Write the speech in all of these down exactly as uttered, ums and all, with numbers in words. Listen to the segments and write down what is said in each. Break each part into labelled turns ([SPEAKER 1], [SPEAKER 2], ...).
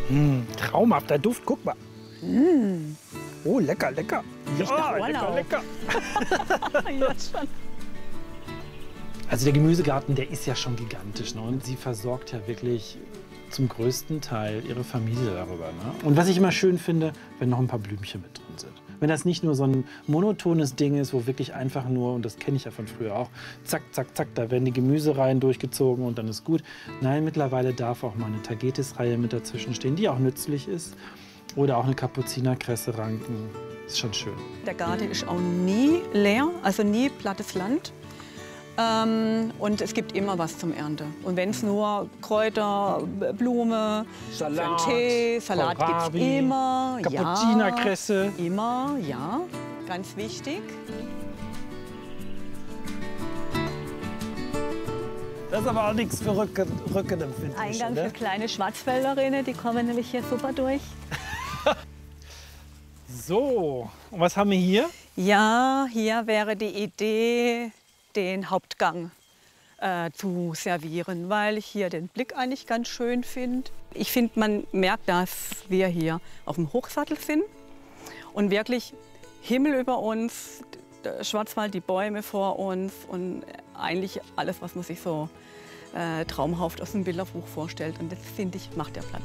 [SPEAKER 1] Mm, traumhafter Duft, guck mal.
[SPEAKER 2] Mm.
[SPEAKER 1] Oh, lecker, lecker. Ja, lecker, lecker.
[SPEAKER 2] Jetzt schon.
[SPEAKER 1] Also der Gemüsegarten, der ist ja schon gigantisch. Ne? Und sie versorgt ja wirklich zum größten Teil ihre Familie darüber. Ne? Und was ich immer schön finde, wenn noch ein paar Blümchen mit drin sind. Wenn das nicht nur so ein monotones Ding ist, wo wirklich einfach nur, und das kenne ich ja von früher auch, zack, zack, zack, da werden die Gemüsereihen durchgezogen und dann ist gut. Nein, mittlerweile darf auch mal eine Tagetes-Reihe mit dazwischen stehen, die auch nützlich ist. Oder auch eine Kapuzinerkresse-Ranken. Ist schon schön.
[SPEAKER 2] Der Garten ist auch nie leer, also nie plattes Land. Ähm, und es gibt immer was zum Ernte. Und wenn es nur Kräuter, Blume,
[SPEAKER 1] Salat,
[SPEAKER 2] für den Tee, Salat gibt es
[SPEAKER 1] Kohlrabi,
[SPEAKER 2] immer.
[SPEAKER 1] Kapuzinerkresse.
[SPEAKER 2] Ja, immer, ja. Ganz wichtig.
[SPEAKER 1] Das ist aber auch nichts für Rücken, Rückenempfindliche.
[SPEAKER 2] Eingang
[SPEAKER 1] ne?
[SPEAKER 2] für kleine Schwarzwälderinnen, die kommen nämlich hier super durch.
[SPEAKER 1] So, und was haben wir hier?
[SPEAKER 2] Ja, hier wäre die Idee, den Hauptgang äh, zu servieren, weil ich hier den Blick eigentlich ganz schön finde. Ich finde, man merkt, dass wir hier auf dem Hochsattel sind und wirklich Himmel über uns, der Schwarzwald, die Bäume vor uns und eigentlich alles, was man sich so äh, traumhaft aus dem Bilderbuch vorstellt. Und das, finde ich, macht der Platz.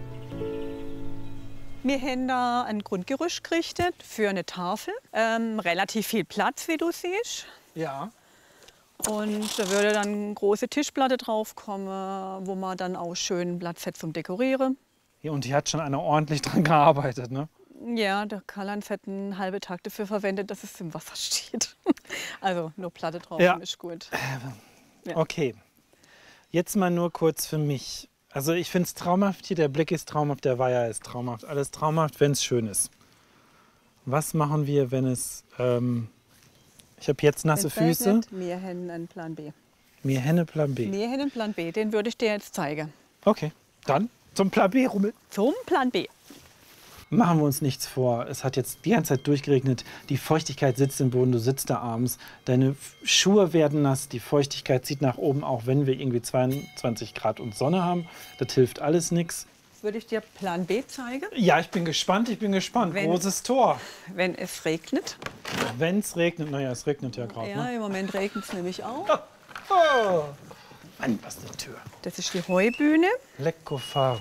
[SPEAKER 2] Wir haben da ein Grundgerüst gerichtet für eine Tafel. Ähm, relativ viel Platz, wie du siehst.
[SPEAKER 1] Ja.
[SPEAKER 2] Und da würde dann eine große Tischplatte drauf kommen, wo man dann auch schön Platz hat zum Dekorieren.
[SPEAKER 1] Ja, und hier hat schon einer ordentlich dran gearbeitet, ne?
[SPEAKER 2] Ja, der Karl-Heinz hat einen halben Tag dafür verwendet, dass es im Wasser steht. Also nur Platte drauf
[SPEAKER 1] Ja.
[SPEAKER 2] ist gut.
[SPEAKER 1] Ja. Okay, jetzt mal nur kurz für mich. Also ich finde es traumhaft hier, der Blick ist traumhaft, der Weiher ist traumhaft, alles traumhaft, wenn es schön ist. Was machen wir, wenn es... Ähm, ich habe jetzt nasse
[SPEAKER 2] Wenn's
[SPEAKER 1] Füße.
[SPEAKER 2] nicht, wir haben einen Plan B.
[SPEAKER 1] Wir haben einen Plan B.
[SPEAKER 2] Wir haben einen Plan B, den würde ich dir jetzt zeigen.
[SPEAKER 1] Okay, dann zum Plan B, Rummel.
[SPEAKER 2] Zum Plan B.
[SPEAKER 1] Machen wir uns nichts vor. Es hat jetzt die ganze Zeit durchgeregnet. Die Feuchtigkeit sitzt im Boden. Du sitzt da abends. Deine Schuhe werden nass. Die Feuchtigkeit zieht nach oben, auch wenn wir irgendwie zweiundzwanzig Grad und Sonne haben. Das hilft alles nichts.
[SPEAKER 2] Würde ich dir Plan B zeigen?
[SPEAKER 1] Ja, ich bin gespannt. Ich bin gespannt.
[SPEAKER 2] Wenn-
[SPEAKER 1] Großes Tor.
[SPEAKER 2] Wenn es regnet.
[SPEAKER 1] Wenn es regnet. Naja, es regnet ja gerade.
[SPEAKER 2] Ja,
[SPEAKER 1] Ne?
[SPEAKER 2] im Moment regnet es nämlich auch.
[SPEAKER 1] Oh. Mann, was eine Tür.
[SPEAKER 2] Das ist die Heubühne.
[SPEAKER 1] Lecco Faro.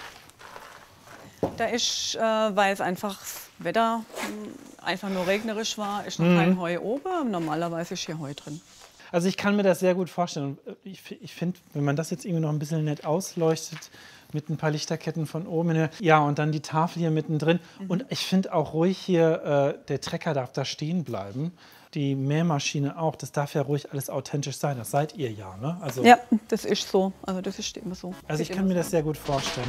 [SPEAKER 2] Da ist, äh, weil es einfach das Wetter mh, einfach nur regnerisch war, ist noch
[SPEAKER 1] Mhm.
[SPEAKER 2] kein Heu oben. Normalerweise ist hier Heu drin.
[SPEAKER 1] Also ich kann mir das sehr gut vorstellen. Ich, ich finde, wenn man das jetzt irgendwie noch ein bisschen nett ausleuchtet, mit ein paar Lichterketten von oben. Ja, und dann die Tafel hier mittendrin.
[SPEAKER 2] Mhm.
[SPEAKER 1] Und ich finde auch ruhig hier, äh, der Trecker darf da stehen bleiben. Die Mähmaschine auch. Das darf ja ruhig alles authentisch sein. Das seid ihr ja, ne? Also,
[SPEAKER 2] Ja, das ist so. Also das ist immer so.
[SPEAKER 1] also ich
[SPEAKER 2] Sieht
[SPEAKER 1] kann
[SPEAKER 2] immer
[SPEAKER 1] mir
[SPEAKER 2] so
[SPEAKER 1] das sehr gut vorstellen.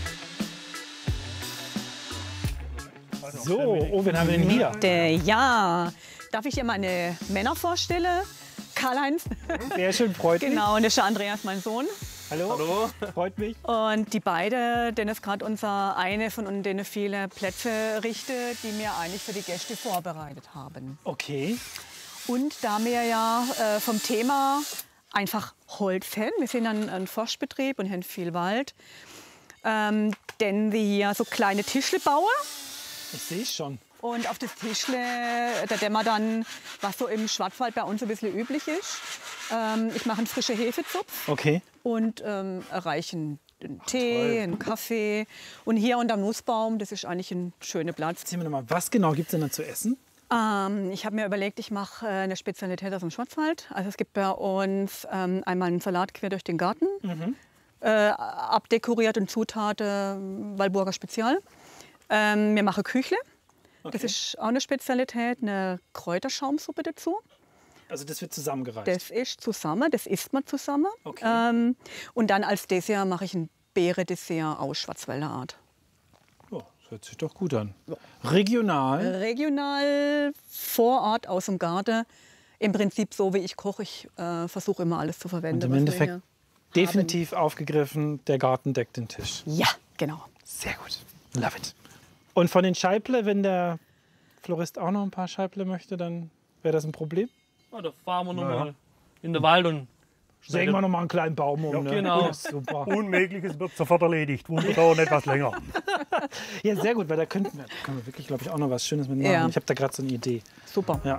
[SPEAKER 1] So, oh, wen haben wir denn hier?
[SPEAKER 2] Der, ja, darf ich dir meine Männer vorstellen? Karl-Heinz.
[SPEAKER 1] Sehr schön, freut mich.
[SPEAKER 2] Genau, und das ist der Andreas, mein Sohn.
[SPEAKER 1] Hallo. Hallo. Freut mich.
[SPEAKER 2] Und die beiden, denen ist gerade unser eine von denen viele Plätze richtet, die wir eigentlich für die Gäste vorbereitet haben.
[SPEAKER 1] Okay.
[SPEAKER 2] Und da wir ja äh, vom Thema einfach Holz haben, wir sind ein, ein Forstbetrieb und haben viel Wald, ähm, denn wir hier so kleine Tischle bauen.
[SPEAKER 1] Ich sehe es schon.
[SPEAKER 2] Und auf das Tischle, da dämmer dann, was so im Schwarzwald bei uns ein bisschen üblich ist. Ähm, ich mache einen frischen Hefezupf
[SPEAKER 1] Okay.
[SPEAKER 2] und ähm, erreiche einen Tee, einen Kaffee. Und hier unter dem Nussbaum, das ist eigentlich ein schöner Platz.
[SPEAKER 1] Erzähl mir noch mal, was genau gibt es denn da zu essen?
[SPEAKER 2] Ähm, ich habe mir überlegt, ich mache äh, eine Spezialität aus dem Schwarzwald. Also es gibt bei uns ähm, einmal einen Salat quer durch den Garten,
[SPEAKER 1] Mhm.
[SPEAKER 2] äh, abdekoriert und Zutaten Walburger Spezial. Ähm, wir machen Küchle. Das
[SPEAKER 1] Okay.
[SPEAKER 2] ist auch eine Spezialität, eine Kräuterschaumsuppe dazu.
[SPEAKER 1] Also das wird zusammengereicht.
[SPEAKER 2] Das ist zusammen, das isst man zusammen.
[SPEAKER 1] Okay.
[SPEAKER 2] Ähm, und dann als Dessert mache ich ein Beere-Dessert aus Schwarzwälder Art.
[SPEAKER 1] Oh, das hört sich doch gut an. Regional.
[SPEAKER 2] Regional, vor Ort, aus dem Garten. Im Prinzip so, wie ich koche. Ich äh, versuche immer alles zu verwenden.
[SPEAKER 1] Und im
[SPEAKER 2] was wir
[SPEAKER 1] Endeffekt
[SPEAKER 2] hier
[SPEAKER 1] definitiv aufgegriffen, der Garten deckt den Tisch.
[SPEAKER 2] haben. Ja, genau.
[SPEAKER 1] Sehr gut. Love it. Und von den Scheible, wenn der Florist auch noch ein paar Scheible möchte, dann wäre das ein Problem?
[SPEAKER 3] Ja, da fahren wir noch mal in den Wald und
[SPEAKER 1] sägen wir noch mal einen kleinen Baum um.
[SPEAKER 3] Ja,
[SPEAKER 1] ne?
[SPEAKER 3] genau.
[SPEAKER 1] Super.
[SPEAKER 3] Unmögliches wird sofort erledigt. Wunder dauert etwas länger.
[SPEAKER 1] Ja, sehr gut, weil da könnten wir, da können wir wirklich, glaube ich, auch noch was Schönes mit machen.
[SPEAKER 2] Ja.
[SPEAKER 1] Ich habe da gerade so eine Idee.
[SPEAKER 2] Super.
[SPEAKER 1] Ja.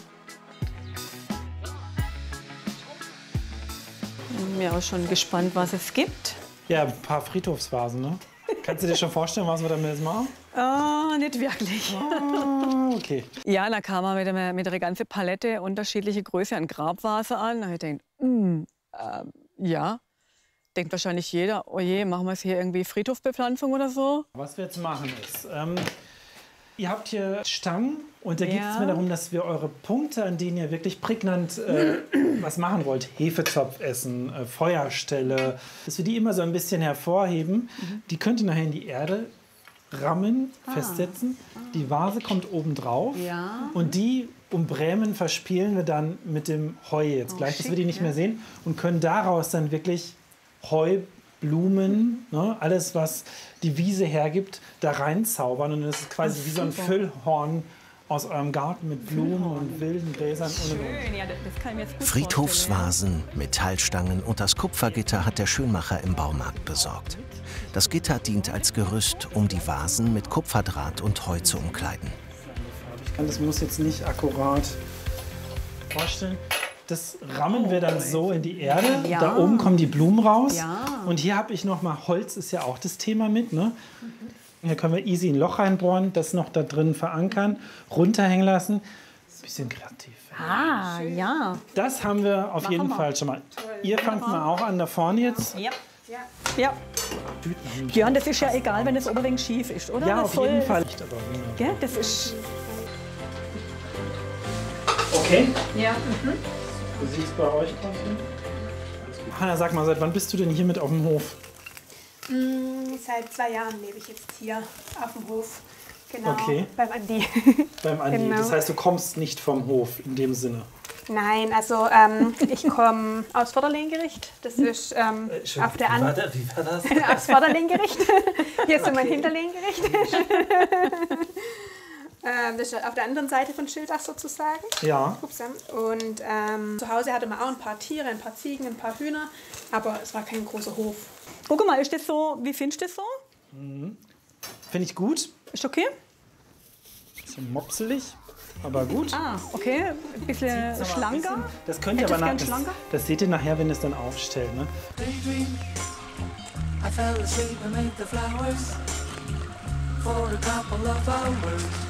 [SPEAKER 2] Bin mir auch schon gespannt, was es gibt.
[SPEAKER 1] Ja, ein paar Friedhofsvasen, ne? Kannst du dir schon vorstellen, was wir damit jetzt machen?
[SPEAKER 2] Ah, nicht wirklich.
[SPEAKER 1] Ah, okay.
[SPEAKER 2] Ja, da kam er mit, einer- mit einer ganzen Palette unterschiedliche Größe an Grabvase an. Da habe ich gedacht, mm, ähm, ja, denkt wahrscheinlich jeder, oh je, machen wir es hier irgendwie Friedhofbepflanzung oder so?
[SPEAKER 1] Was wir jetzt machen ist, ähm, ihr habt hier Stangen und da geht es
[SPEAKER 2] Ja.
[SPEAKER 1] mir darum, dass wir eure Punkte, an denen ihr wirklich prägnant äh, was machen wollt, Hefezopf essen, äh, Feuerstelle, dass wir die immer so ein bisschen hervorheben. Die könnt ihr nachher in die Erde rammen, festsetzen. Die Vase kommt oben drauf
[SPEAKER 2] Ja.
[SPEAKER 1] und die umbrämen, verspielen wir dann mit dem Heu jetzt gleich, dass wir
[SPEAKER 2] schick,
[SPEAKER 1] die nicht
[SPEAKER 2] ja.
[SPEAKER 1] mehr sehen und können daraus dann wirklich Heu, Blumen, ne, alles, was die Wiese hergibt, da reinzaubern. Und das ist quasi wie so ein Füllhorn aus eurem Garten mit Blumen und wilden Gräsern. Und, und, und.
[SPEAKER 2] Schön, ja, das das kann ich mir jetzt gut
[SPEAKER 4] Friedhofsvasen, Metallstangen und das Kupfergitter hat der Schönmacher im Baumarkt besorgt. Das Gitter dient als Gerüst, um die Vasen mit Kupferdraht und Heu zu umkleiden.
[SPEAKER 1] Ich kann das muss jetzt nicht akkurat vorstellen. Das rammen wir dann so in die Erde.
[SPEAKER 2] Ja.
[SPEAKER 1] Da oben kommen die Blumen raus.
[SPEAKER 2] Ja.
[SPEAKER 1] Und hier habe ich noch mal Holz, ist ja auch das Thema mit. Ne? Hier können wir easy ein Loch reinbohren, das noch da drin verankern, runterhängen lassen. Bisschen kreativ.
[SPEAKER 2] Ah, ja.
[SPEAKER 1] Das haben wir auf jeden
[SPEAKER 2] wir.
[SPEAKER 1] Fall schon mal. Ihr fangt mal auch an da vorne jetzt.
[SPEAKER 2] Ja. Ja. Björn, das ist ja egal, wenn das Oberring schief ist, oder?
[SPEAKER 1] Ja,
[SPEAKER 2] das
[SPEAKER 1] auf
[SPEAKER 2] soll,
[SPEAKER 1] jeden Fall. Aber wunderbar.
[SPEAKER 2] Gell, das ist.
[SPEAKER 1] Okay.
[SPEAKER 2] Ja.
[SPEAKER 1] Wie sieht es bei euch aus? Hanna, sag mal, seit wann bist du denn hier mit auf dem Hof?
[SPEAKER 5] Mm, Seit zwei Jahren lebe ich jetzt hier auf dem Hof. Genau,
[SPEAKER 1] Okay.
[SPEAKER 5] beim Andi.
[SPEAKER 1] Beim Andi.
[SPEAKER 5] Genau.
[SPEAKER 1] Das heißt, du kommst nicht vom Hof in dem Sinne.
[SPEAKER 5] Nein, also ähm, ich komme aus Vorderlehngericht. Das ist ähm, auf der anderen
[SPEAKER 1] Wie war das?
[SPEAKER 5] aus Vorderlehngericht. Hier ist so mein Hinterlehngericht. ähm, das ist auf der anderen Seite von Schildach sozusagen.
[SPEAKER 1] Ja.
[SPEAKER 5] Ups, und ähm, zu Hause hatte man auch ein paar Tiere, ein paar Ziegen, ein paar Hühner, aber es war kein großer Hof.
[SPEAKER 2] Guck mal, ist das so, wie findest du das so?
[SPEAKER 1] Finde ich gut.
[SPEAKER 2] Ist okay?
[SPEAKER 1] Bisschen mopselig, aber gut.
[SPEAKER 2] Ah, okay. Ein bisschen schlanker.
[SPEAKER 1] Das könnt ihr
[SPEAKER 2] Hättest
[SPEAKER 1] aber nach,
[SPEAKER 2] gern
[SPEAKER 1] das,
[SPEAKER 2] schlanker?
[SPEAKER 1] das seht ihr nachher, wenn ihr es dann aufstellt. Ne?
[SPEAKER 6] Daydream. I fell asleep amid the flowers for a couple of hours.